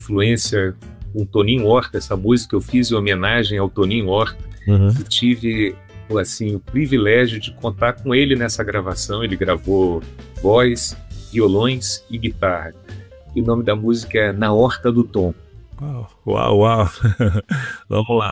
influência com Toninho Horta. Essa música eu fiz em homenagem ao Toninho Horta, e tive assim, o privilégio de contar com ele nessa gravação. Ele gravou voz, violões e guitarra. E o nome da música é Na Horta do Tom. Uau, uau, uau. Vamos lá.